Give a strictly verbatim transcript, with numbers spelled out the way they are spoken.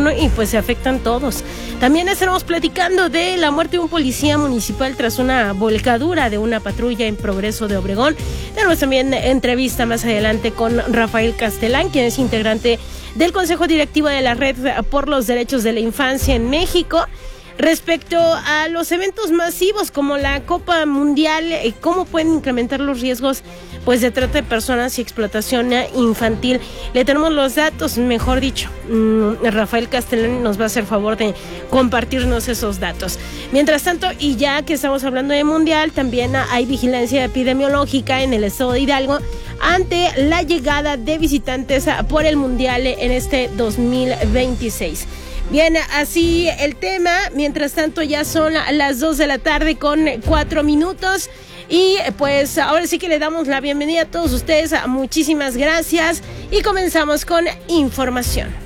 uno y pues se afectan todos. También estaremos platicando de la muerte de un policía municipal tras una volcadura de una patrulla en Progreso de Obregón. Tenemos también entrevista más adelante con Rafael Castelán, quien es integrante del Consejo Directivo de la Red por los Derechos de la Infancia en México. Respecto a los eventos masivos como la Copa Mundial, ¿cómo pueden incrementar los riesgos pues de trata de personas y explotación infantil? Le tenemos los datos, mejor dicho, Rafael Castelán nos va a hacer favor de compartirnos esos datos. Mientras tanto, y ya que estamos hablando de Mundial, también hay vigilancia epidemiológica en el estado de Hidalgo ante la llegada de visitantes por el Mundial en este dos mil veintiséis. Bien, así el tema. Mientras tanto, ya son las dos de la tarde con cuatro minutos. Y pues ahora sí que le damos la bienvenida a todos ustedes. Muchísimas gracias. Y comenzamos con información.